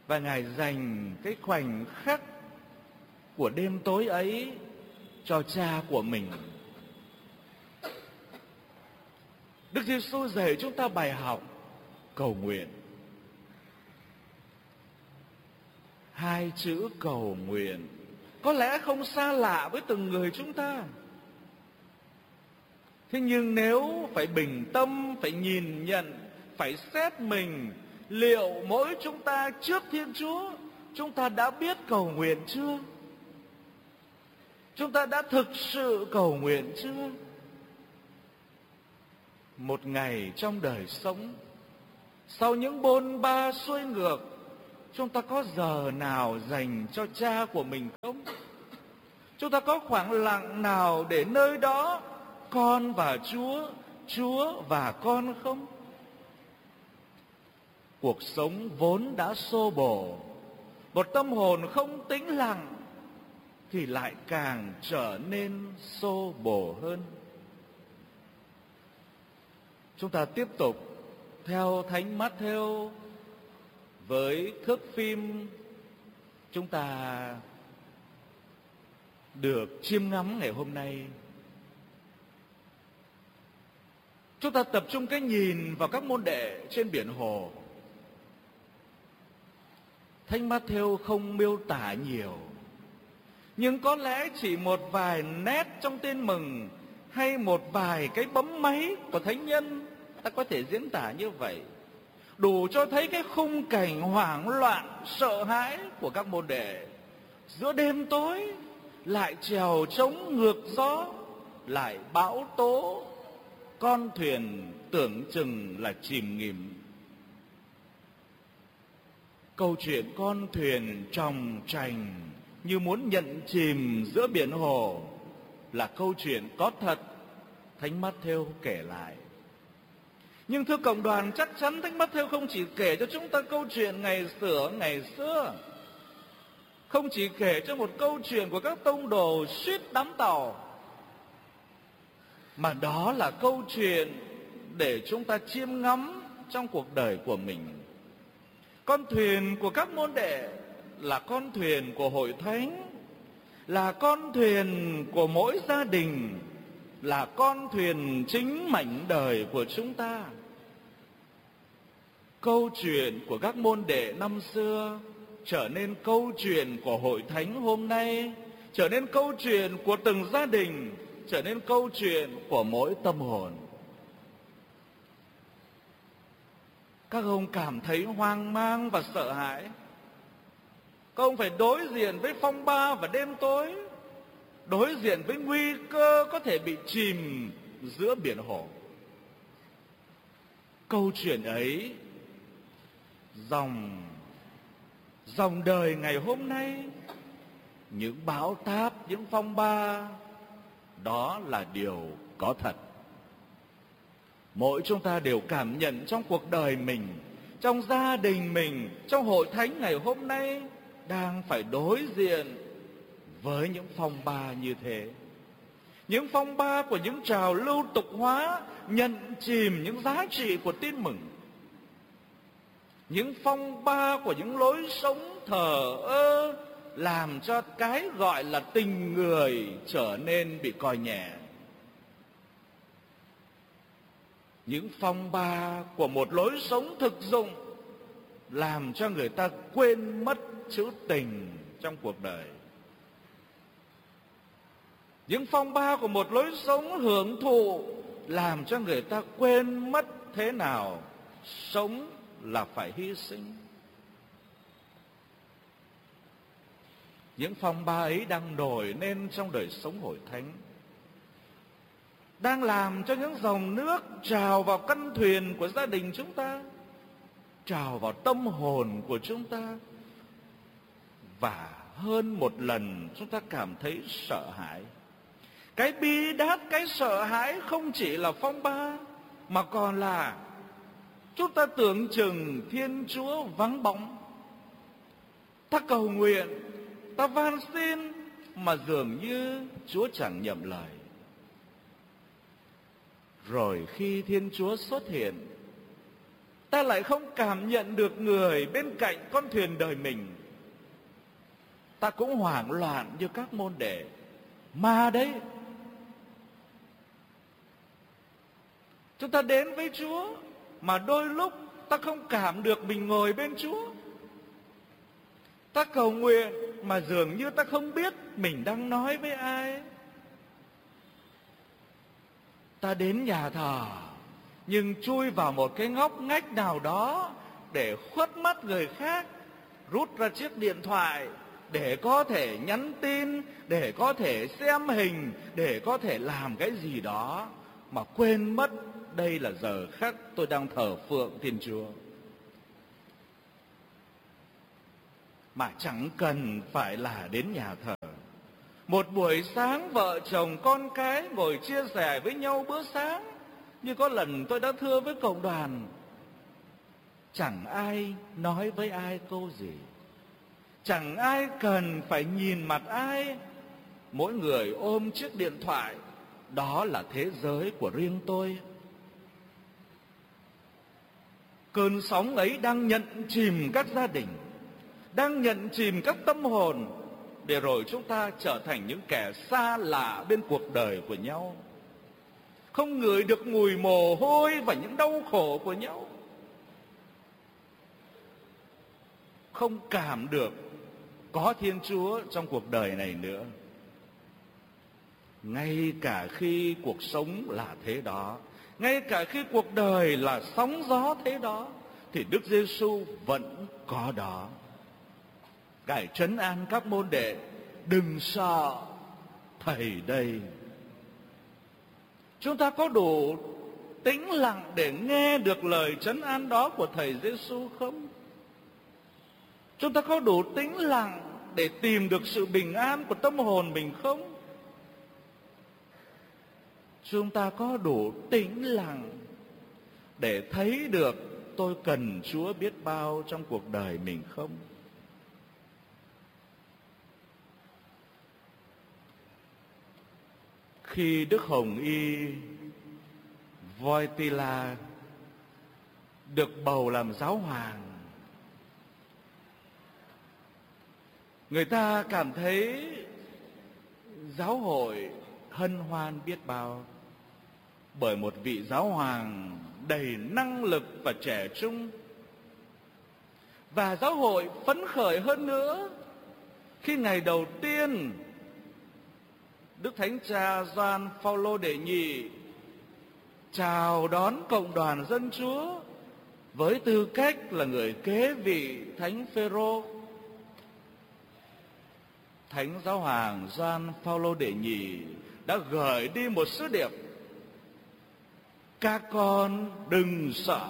Và Ngài dành cái khoảnh khắc của đêm tối ấy cho Cha của mình. Đức Giêsu dạy chúng ta bài học cầu nguyện. Hai chữ cầu nguyện có lẽ không xa lạ với từng người chúng ta. Thế nhưng nếu phải bình tâm, phải nhìn nhận, phải xét mình, liệu mỗi chúng ta trước Thiên Chúa, chúng ta đã biết cầu nguyện chưa? Chúng ta đã thực sự cầu nguyện chưa? Một ngày trong đời sống, sau những bôn ba xuôi ngược, chúng ta có giờ nào dành cho Cha của mình không? Chúng ta có khoảng lặng nào để nơi đó con và Chúa, Chúa và con không? Cuộc sống vốn đã xô bồ, một tâm hồn không tĩnh lặng thì lại càng trở nên xô bồ hơn. Chúng ta tiếp tục theo Thánh Mát-thêu với thước phim chúng ta được chiêm ngắm ngày hôm nay. Chúng ta tập trung cái nhìn vào các môn đệ trên biển hồ. Thánh Mát-thêu không miêu tả nhiều, nhưng có lẽ chỉ một vài nét trong tin mừng hay một vài cái bấm máy của thánh nhân, ta có thể diễn tả như vậy, đủ cho thấy cái khung cảnh hoảng loạn, sợ hãi của các môn đệ. Giữa đêm tối lại chèo chống ngược gió, lại bão tố, con thuyền tưởng chừng là chìm nghỉm. Câu chuyện con thuyền tròng trành như muốn nhận chìm giữa biển hồ là câu chuyện có thật, Thánh Mát-thêu kể lại. Nhưng thưa cộng đoàn, chắc chắn Thánh Mát-thêu không chỉ kể cho chúng ta câu chuyện ngày xưa, không chỉ kể cho một câu chuyện của các tông đồ suýt đắm tàu, mà đó là câu chuyện để chúng ta chiêm ngắm trong cuộc đời của mình. Con thuyền của các môn đệ là con thuyền của hội thánh, là con thuyền của mỗi gia đình, là con thuyền chính mảnh đời của chúng ta. Câu chuyện của các môn đệ năm xưa trở nên câu chuyện của hội thánh hôm nay, trở nên câu chuyện của từng gia đình, trở nên câu chuyện của mỗi tâm hồn. Các ông cảm thấy hoang mang và sợ hãi. Các ông phải đối diện với phong ba và đêm tối, đối diện với nguy cơ có thể bị chìm giữa biển hồ. Câu chuyện ấy, dòng đời ngày hôm nay, những bão táp, những phong ba, đó là điều có thật. Mỗi chúng ta đều cảm nhận trong cuộc đời mình, trong gia đình mình, trong hội thánh ngày hôm nay đang phải đối diện với những phong ba như thế. Những phong ba của những trào lưu tục hóa nhận chìm những giá trị của tin mừng. Những phong ba của những lối sống thờ ơ làm cho cái gọi là tình người trở nên bị coi nhẹ. Những phong ba của một lối sống thực dụng làm cho người ta quên mất chữ tình trong cuộc đời. Những phong ba của một lối sống hưởng thụ làm cho người ta quên mất thế nào sống là phải hy sinh. Những phong ba ấy đang nổi lên trong đời sống hội thánh, đang làm cho những dòng nước trào vào căn thuyền của gia đình chúng ta, trào vào tâm hồn của chúng ta. Và hơn một lần chúng ta cảm thấy sợ hãi. Cái bi đát, cái sợ hãi không chỉ là phong ba, mà còn là chúng ta tưởng chừng Thiên Chúa vắng bóng. Ta cầu nguyện, ta van xin, mà dường như Chúa chẳng nhậm lời. Rồi khi Thiên Chúa xuất hiện, ta lại không cảm nhận được người bên cạnh con thuyền đời mình. Ta cũng hoảng loạn như các môn đệ. Ma đấy. Chúng ta đến với Chúa mà đôi lúc ta không cảm được mình ngồi bên Chúa. Ta cầu nguyện mà dường như ta không biết mình đang nói với ai. Ta đến nhà thờ nhưng chui vào một cái ngóc ngách nào đó để khuất mắt người khác, rút ra chiếc điện thoại để có thể nhắn tin, để có thể xem hình, để có thể làm cái gì đó, mà quên mất đây là giờ khắc tôi đang thờ phượng Thiên Chúa. Mà chẳng cần phải là đến nhà thờ. Một buổi sáng vợ chồng con cái ngồi chia sẻ với nhau bữa sáng, như có lần tôi đã thưa với cộng đoàn, chẳng ai nói với ai câu gì, chẳng ai cần phải nhìn mặt ai. Mỗi người ôm chiếc điện thoại, đó là thế giới của riêng tôi. Cơn sóng ấy đang nhận chìm các gia đình, đang nhận chìm các tâm hồn, để rồi chúng ta trở thành những kẻ xa lạ bên cuộc đời của nhau, không ngửi được mùi mồ hôi và những đau khổ của nhau, không cảm được có Thiên Chúa trong cuộc đời này nữa. Ngay cả khi cuộc sống là thế đó, ngay cả khi cuộc đời là sóng gió thế đó, thì Đức Giêsu vẫn có đó. Ngài trấn an các môn đệ: đừng sợ, Thầy đây. Chúng ta có đủ tĩnh lặng để nghe được lời trấn an đó của Thầy Giêsu không? Chúng ta có đủ tĩnh lặng để tìm được sự bình an của tâm hồn mình không? Chúng ta có đủ tĩnh lặng để thấy được tôi cần Chúa biết bao trong cuộc đời mình không? Khi Đức Hồng Y Wojtyla được bầu làm giáo hoàng, người ta cảm thấy giáo hội hân hoan biết bao, bởi một vị giáo hoàng đầy năng lực và trẻ trung. Và giáo hội phấn khởi hơn nữa khi ngày đầu tiên Đức Thánh Cha Gioan Phaolô đệ nhị chào đón cộng đoàn dân Chúa với tư cách là người kế vị Thánh Phêrô. Thánh giáo hoàng Gioan Phaolô đệ nhị đã gửi đi một sứ điệp: các con đừng sợ.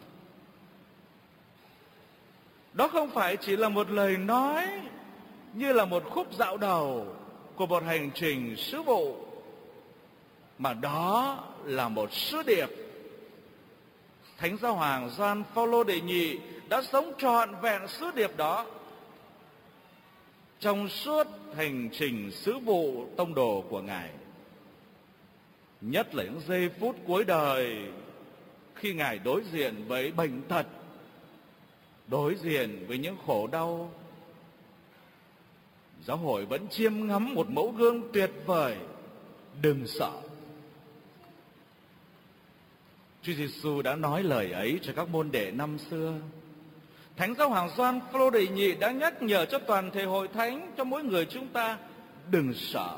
Đó không phải chỉ là một lời nói như là một khúc dạo đầu của một hành trình sứ vụ, mà đó là một sứ điệp. Thánh giáo hoàng Gioan Phaolô đệ nhị đã sống trọn vẹn sứ điệp đó trong suốt hành trình sứ vụ tông đồ của Ngài. Nhất là những giây phút cuối đời, khi Ngài đối diện với bệnh tật, đối diện với những khổ đau, giáo hội vẫn chiêm ngắm một mẫu gương tuyệt vời: đừng sợ. Chúa Giêsu đã nói lời ấy cho các môn đệ năm xưa. Thánh giáo hoàng Gioan Phaolô đệ nhị đã nhắc nhở cho toàn thể hội thánh, cho mỗi người chúng ta: đừng sợ.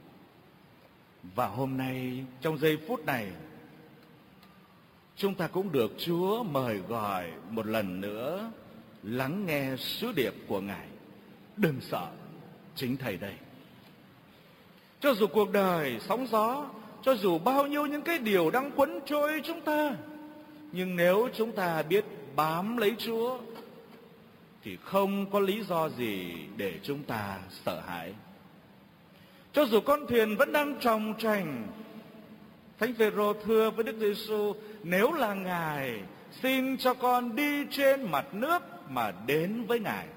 Và hôm nay, trong giây phút này, chúng ta cũng được Chúa mời gọi một lần nữa lắng nghe sứ điệp của Ngài: đừng sợ, chính Thầy đây. Cho dù cuộc đời sóng gió, cho dù bao nhiêu những cái điều đang quấn trôi chúng ta, nhưng nếu chúng ta biết bám lấy Chúa thì không có lý do gì để chúng ta sợ hãi. Cho dù con thuyền vẫn đang tròng trành, Thánh Phêrô thưa với Đức Giêsu: nếu là Ngài, xin cho con đi trên mặt nước mà đến với Ngài.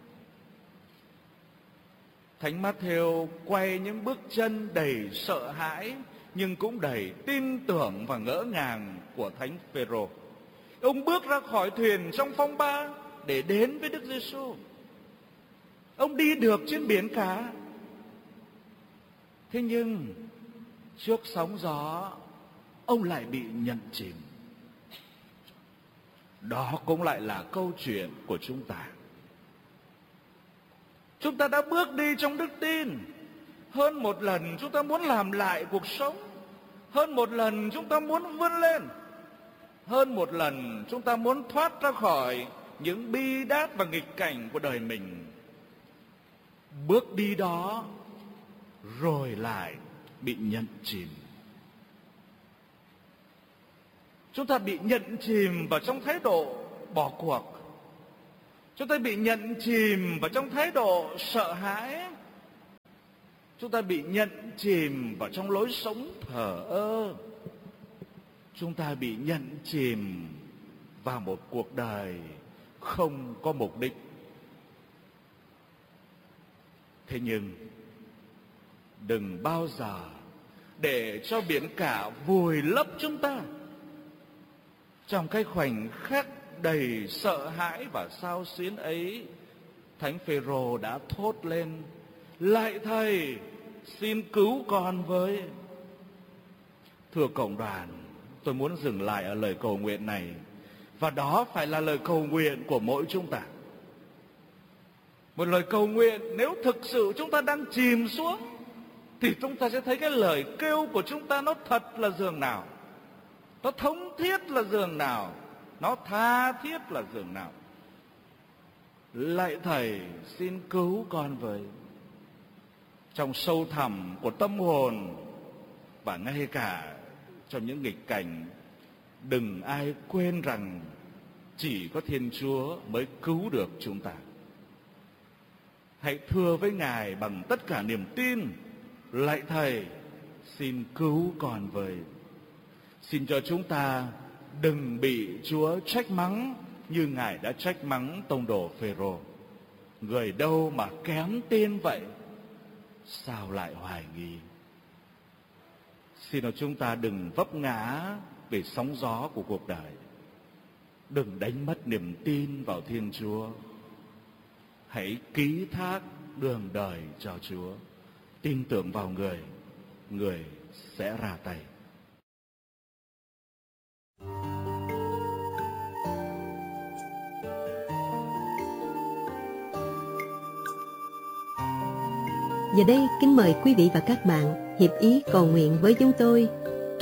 Thánh Mát-thêu quay những bước chân đầy sợ hãi nhưng cũng đầy tin tưởng và ngỡ ngàng của Thánh Phêrô. Ông bước ra khỏi thuyền trong phong ba để đến với Đức Giêsu. Ông đi được trên biển cả. Thế nhưng trước sóng gió, ông lại bị nhận chìm. Đó cũng lại là câu chuyện của chúng ta. Chúng ta đã bước đi trong đức tin. Hơn một lần chúng ta muốn làm lại cuộc sống. Hơn một lần chúng ta muốn vươn lên. Hơn một lần chúng ta muốn thoát ra khỏi những bi đát và nghịch cảnh của đời mình. Bước đi đó rồi lại bị nhận chìm. Chúng ta bị nhận chìm vào trong thái độ bỏ cuộc. Chúng ta bị nhận chìm vào trong thái độ sợ hãi. Chúng ta bị nhận chìm vào trong lối sống thờ ơ. Chúng ta bị nhận chìm vào một cuộc đời không có mục đích. Thế nhưng đừng bao giờ để cho biển cả vùi lấp chúng ta trong cái khoảnh khắc đầy sợ hãi và xao xuyến ấy. Thánh Phêrô đã thốt lên: lạy Thầy, xin cứu con với. Thưa cộng đoàn, tôi muốn dừng lại ở lời cầu nguyện này, và đó phải là lời cầu nguyện của mỗi chúng ta. Một lời cầu nguyện nếu thực sự chúng ta đang chìm xuống, thì chúng ta sẽ thấy cái lời kêu của chúng ta nó thật là dường nào, nó thống thiết là dường nào, nó tha thiết là dường nào. Lạy Thầy, xin cứu con với. Trong sâu thẳm của tâm hồn và ngay cả trong những nghịch cảnh, đừng ai quên rằng chỉ có Thiên Chúa mới cứu được chúng ta. Hãy thưa với Ngài bằng tất cả niềm tin: lạy Thầy, xin cứu con với. Xin cho chúng ta đừng bị Chúa trách mắng như Ngài đã trách mắng tông đồ Phêrô. Người đâu mà kém tin vậy, sao lại hoài nghi? Xin cho chúng ta đừng vấp ngã về sóng gió của cuộc đời. Đừng đánh mất niềm tin vào Thiên Chúa. Hãy ký thác đường đời cho Chúa. Tin tưởng vào Người, Người sẽ ra tay. Giờ đây kính mời quý vị và các bạn hiệp ý cầu nguyện với chúng tôi